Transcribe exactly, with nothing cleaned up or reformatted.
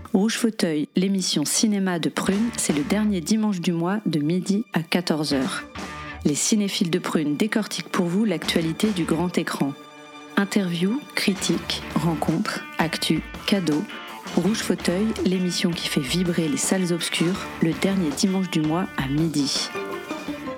Rouge Fauteuil, l'émission cinéma de Prune, c'est le dernier dimanche du mois de midi à quatorze heures. Les cinéphiles de Prune décortiquent pour vous l'actualité du grand écran. Interviews, critiques, rencontres, actus, cadeaux. Rouge Fauteuil, l'émission qui fait vibrer les salles obscures, le dernier dimanche du mois à midi.